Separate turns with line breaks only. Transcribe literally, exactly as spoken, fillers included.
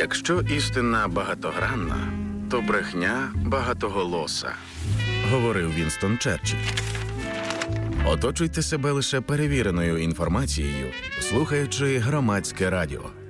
Якщо істина багатогранна, то брехня багатоголоса, говорив Вінстон Черчилль. Оточуйте себе лише перевіреною інформацією, слухаючи Громадське радіо.